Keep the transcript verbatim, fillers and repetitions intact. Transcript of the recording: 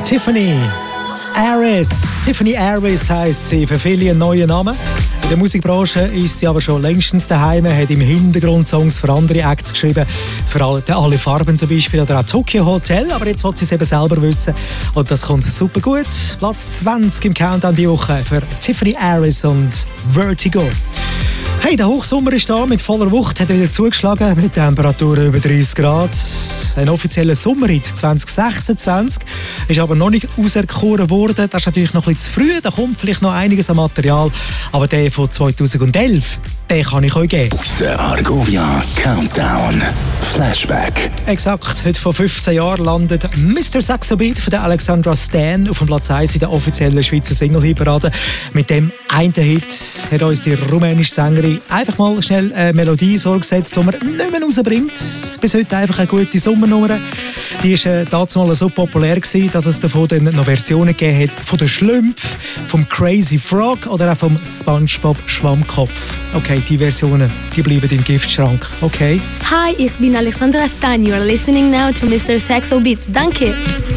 Tiffany Aris. Tiffany Aris heisst sie, für viele ein neuer Name. In der Musikbranche ist sie aber schon längstens daheim, hat im Hintergrund Songs für andere Acts geschrieben, für alle, alle Farben zum Beispiel oder auch Tokyo Hotel, aber jetzt will sie es eben selber wissen und das kommt super gut. Platz zwanzig im Countdown die Woche für Tiffany Aris und Vertigo. Hey, der Hochsommer ist da, mit voller Wucht hat er wieder zugeschlagen, mit Temperaturen über dreißig Grad. Ein offizieller Sommerhit zwanzig sechsundzwanzig ist aber noch nicht auserkoren worden. Das ist natürlich noch ein bisschen zu früh, da kommt vielleicht noch einiges an Material. Aber der von zweitausendelf, den kann ich euch geben. Der Argovia Countdown Flashback. Exakt, heute vor fünfzehn Jahren landet Mister Saxo Beat von der Alexandra Stan auf dem Platz eins in der offiziellen Schweizer Single-Hitparade. Mit dem einen Hit hat uns die rumänische Sängerin einfach mal schnell eine Melodie so gesetzt, die man nicht mehr rausbringt. Bis heute einfach eine gute Sommernummer. Die war äh, damals so populär gewesen, dass es davon dann noch Versionen gegeben hat von den Schlümpf, vom Crazy Frog oder auch vom SpongeBob Schwammkopf. Okay, die Versionen, die bleiben im Giftschrank. Okay. Hi, ich bin Alexandra Stan. You are listening now to Mister Saxo Beat. Danke.